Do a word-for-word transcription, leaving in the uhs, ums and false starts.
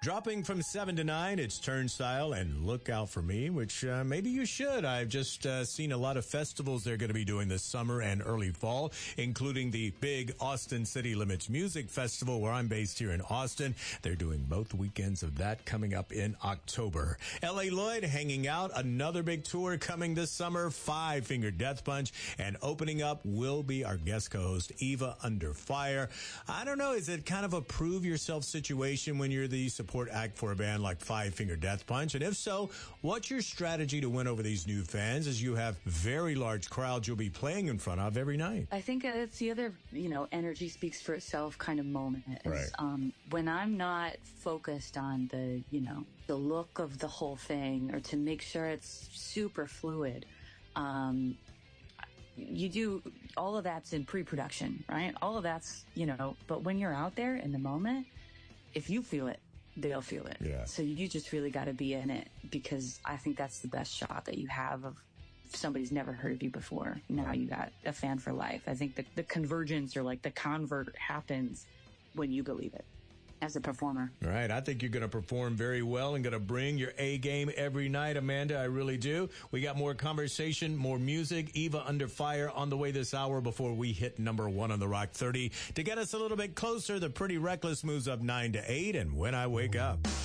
Dropping from seven to nine, it's Turnstile and Look Out For Me, which uh, maybe you should. I've just uh, seen a lot of festivals they're going to be doing this summer and early fall, including the big Austin City Limits Music Festival, where I'm based here in Austin. They're doing both weekends of that coming up in October. L A. Lloyd hanging out, another big tour coming this summer, Five Finger Death Punch, and opening up will be our guest co-host, Eva Under Fire. I don't know, is it kind of a prove yourself situation when you're the support act for a band like Five Finger Death Punch? And if so, what's your strategy to win over these new fans, as you have very large crowds you'll be playing in front of every night? I think it's the other, you know, energy speaks for itself kind of moment. It's, right. Um, when I'm not focused on the, you know, the look of the whole thing, or to make sure it's super fluid, um, you do, all of that's in pre-production, right? All of that's, you know, but when you're out there in the moment, if you feel it, they'll feel it. Yeah. So you just really got to be in it, because I think that's the best shot that you have of if somebody's never heard of you before. Now you got a fan for life. I think the, the convergence, or like the convert, happens when you believe it as a performer. All right. I think you're going to perform very well and going to bring your A game every night, Amanda. I really do. We got more conversation, more music. Eva Under Fire on the way this hour before we hit number one on the Rock thirty. To get us a little bit closer, the Pretty Reckless moves up nine to eight, and When I Wake Up.